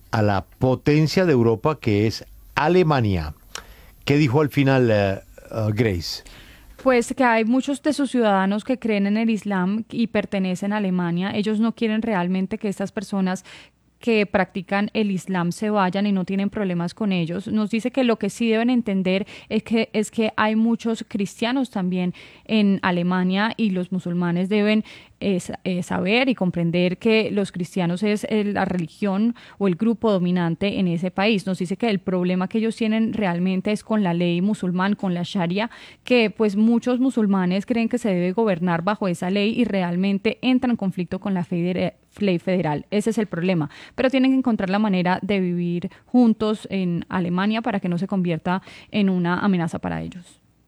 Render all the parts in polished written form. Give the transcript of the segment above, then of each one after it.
a la potencia de Europa que es Alemania. ¿Qué dijo al final Grace? Pues que hay muchos de sus ciudadanos que creen en el Islam y pertenecen a Alemania. Ellos no quieren realmente que estas personas que practican el Islam se vayan y no tienen problemas con ellos. Nos dice que lo que sí deben entender es que hay muchos cristianos también en Alemania y los musulmanes deben saber y comprender que los cristianos es la religión o el grupo dominante en ese país. Nos dice que el problema que ellos tienen realmente es con la ley musulmán, con la Sharia, que pues muchos musulmanes creen que se debe gobernar bajo esa ley y realmente entran en conflicto con la ley federal. Ese es el problema. Pero tienen que encontrar la manera de vivir juntos en Alemania para que no se convierta en una amenaza para ellos.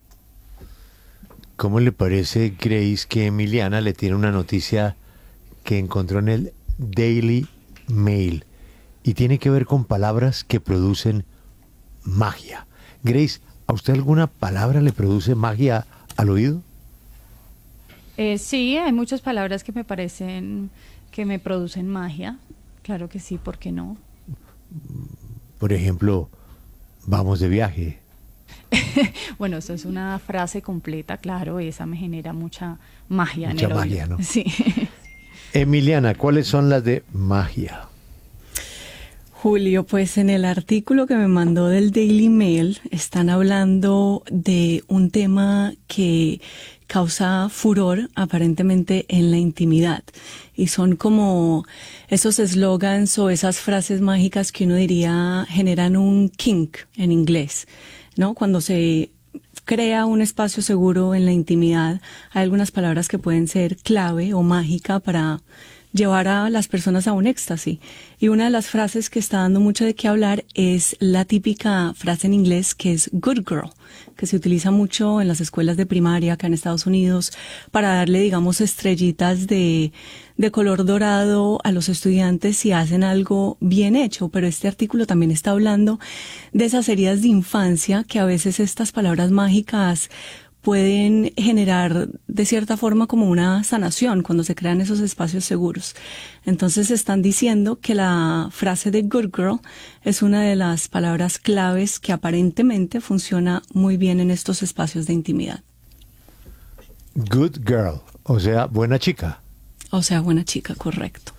¿Cómo le parece, Grace, que Emiliana le tiene una noticia que encontró en el Daily Mail y tiene que ver con palabras que producen magia? Grace, ¿a usted alguna palabra le produce magia al oído? Sí, hay muchas palabras que me parecen que me producen magia. Claro que sí, ¿por qué no? Por ejemplo, vamos de viaje. Bueno, eso es una frase completa, claro, esa me genera mucha magia Mucha en el magia, oído. ¿no? Sí. Emiliana, ¿cuáles son las de magia? Julio, pues en el artículo que me mandó del Daily Mail están hablando de un tema que causa furor aparentemente en la intimidad y son como esos eslogans o esas frases mágicas que uno diría generan un kink en inglés, ¿no? Cuando se crea un espacio seguro en la intimidad, hay algunas palabras que pueden ser clave o mágica para llevar a las personas a un éxtasis. Y una de las frases que está dando mucho de qué hablar es la típica frase en inglés que es good girl, que se utiliza mucho en las escuelas de primaria acá en Estados Unidos para darle, digamos, estrellitas de color dorado a los estudiantes si hacen algo bien hecho. Pero este artículo también está hablando de esas heridas de infancia que a veces estas palabras mágicas pueden generar de cierta forma como una sanación cuando se crean esos espacios seguros. Entonces están diciendo que la frase de good girl es una de las palabras claves que aparentemente funciona muy bien en estos espacios de intimidad. Good girl, o sea, buena chica. O sea, buena chica, correcto.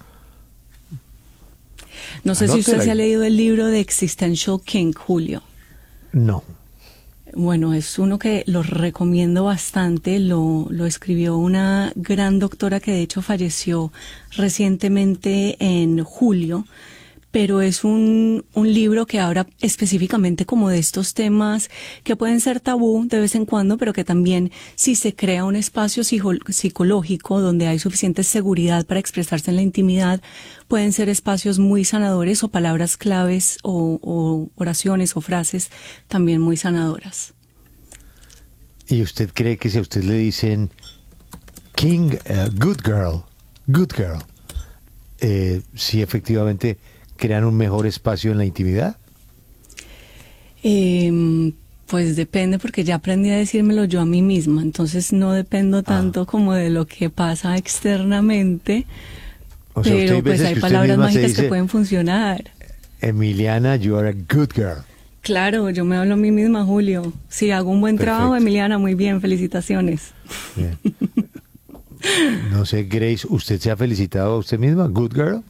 No sé si Anótela usted se ha ahí. leído el libro de Existential Kink, Julio. No. Bueno, es uno que lo recomiendo bastante, lo escribió una gran doctora que de hecho falleció recientemente en julio, pero es un libro que habla específicamente como de estos temas que pueden ser tabú de vez en cuando, pero que también si se crea un espacio psicológico donde hay suficiente seguridad para expresarse en la intimidad, pueden ser espacios muy sanadores o palabras claves o oraciones o frases también muy sanadoras. ¿Y usted cree que si a usted le dicen good girl, si efectivamente crean un mejor espacio en la intimidad? Pues depende, porque ya aprendí a decírmelo yo a mí misma, entonces no dependo tanto como de lo que pasa externamente, O sea, pero usted pues veces hay que usted palabras misma se mágicas que dice, pueden funcionar. Emiliana, you are a good girl. Claro, yo me hablo a mí misma, Julio. Si hago un buen Perfecto. trabajo, Emiliana, muy bien, felicitaciones. Bien. No sé, Grace, ¿usted se ha felicitado a usted misma? Good girl.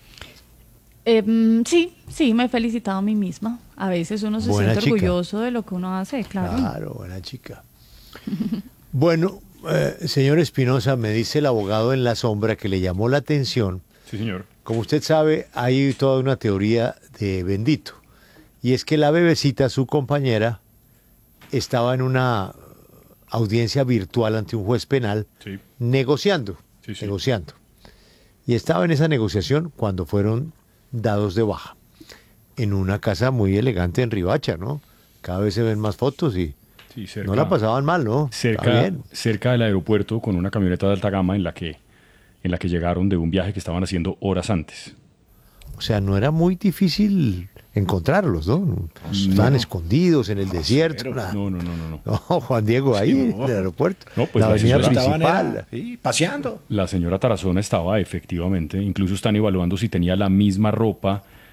Sí, me he felicitado a mí misma. A veces uno se Buena siente chica. orgulloso de lo que uno hace, claro. Claro, buena chica. Bueno, señor Espinosa, me dice el abogado en la sombra que le llamó la atención. Sí, señor. Como usted sabe, hay toda una teoría de Bendito. Y es que la bebecita, su compañera, estaba en una audiencia virtual ante un juez penal Sí. negociando. Sí, sí. Negociando. Y estaba en esa negociación cuando fueron dados de baja. En una casa muy elegante en Riohacha, ¿no? Cada vez se ven más fotos y Sí, cerca, no la pasaban mal, ¿no? Está bien. cerca del aeropuerto con una camioneta de alta gama en la que llegaron de un viaje que estaban haciendo horas antes. O sea, no era muy difícil encontrarlos, ¿no? Estaban escondidos en el desierto. Pero, nada. no. No, Juan Diego, ahí en no. el aeropuerto. No, pues la la avenida señora principal. Sí, paseando. La señora Tarazona estaba efectivamente, incluso están evaluando si tenía la misma ropa